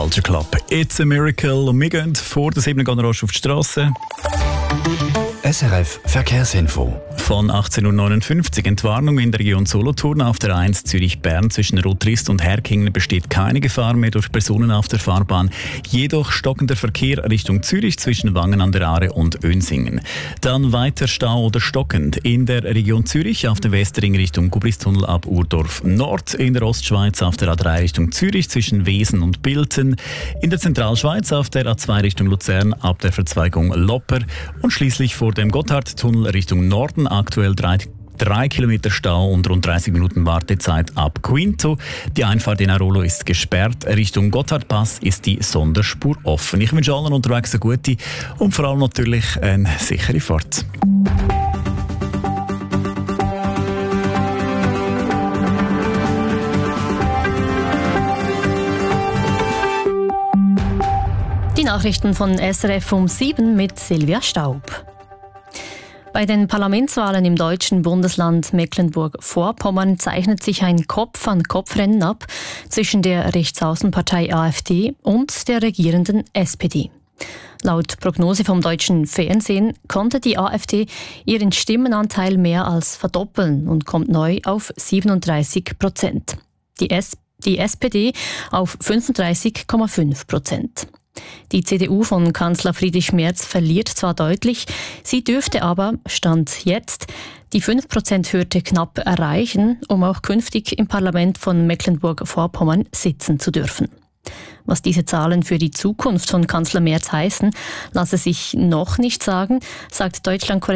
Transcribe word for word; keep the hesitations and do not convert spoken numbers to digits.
Culture Club. It's a miracle. Und wir gehen vor der sieben gehen rasch auf die Straße. S R F Verkehrsinfo. Von achtzehn Uhr neunundfünfzig Entwarnung in der Region Solothurn auf der eins Zürich-Bern zwischen Rotrist und Herkingen besteht keine Gefahr mehr durch Personen auf der Fahrbahn. Jedoch stockender Verkehr Richtung Zürich zwischen Wangen an der Aare und Önsingen. Dann weiter Stau oder stockend in der Region Zürich auf dem Westring Richtung Gubristunnel ab Urdorf Nord, in der Ostschweiz auf der A drei Richtung Zürich zwischen Wesen und Bilten, in der Zentralschweiz auf der A zwei Richtung Luzern ab der Verzweigung Lopper und schließlich vor dem Gotthardtunnel Richtung Norden aktuell drei, drei Kilometer Stau und rund dreißig Minuten Wartezeit ab Quinto. Die Einfahrt in Arolo ist gesperrt. Richtung Gotthardpass ist die Sonderspur offen. Ich wünsche allen unterwegs eine gute und vor allem natürlich eine sichere Fahrt. Die Nachrichten von S R F um sieben mit Silvia Staub. Bei den Parlamentswahlen im deutschen Bundesland Mecklenburg-Vorpommern zeichnet sich ein Kopf-an-Kopf-Rennen ab zwischen der Rechtsaußenpartei AfD und der regierenden S P D. Laut Prognose vom deutschen Fernsehen konnte die AfD ihren Stimmenanteil mehr als verdoppeln und kommt neu auf siebenunddreißig Prozent. Die, S- die S P D auf fünfunddreißig Komma fünf Prozent. Die C D U von Kanzler Friedrich Merz verliert zwar deutlich, sie dürfte aber, Stand jetzt, die fünf Prozent-Hürde knapp erreichen, um auch künftig im Parlament von Mecklenburg-Vorpommern sitzen zu dürfen. Was diese Zahlen für die Zukunft von Kanzler Merz heißen, lasse sich noch nicht sagen, sagt Deutschland